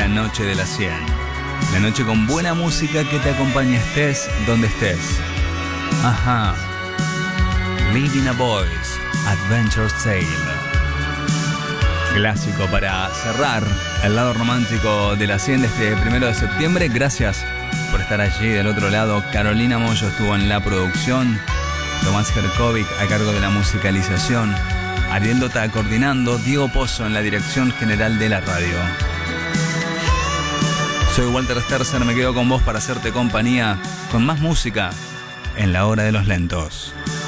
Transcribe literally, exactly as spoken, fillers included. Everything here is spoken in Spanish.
la noche de las cien. La noche con buena música que te acompaña estés donde estés. Ajá. Living a Boy's Adventure Tale. Clásico para cerrar el lado romántico de la cien de este primero de septiembre. Gracias por estar allí del otro lado. Carolina Moyo estuvo en la producción. Tomás Jerkovic a cargo de la musicalización. Ariel Dota coordinando. Diego Pozo en la dirección general de la radio. Soy Walter Sterzer, me quedo con vos para hacerte compañía con más música en la hora de los lentos.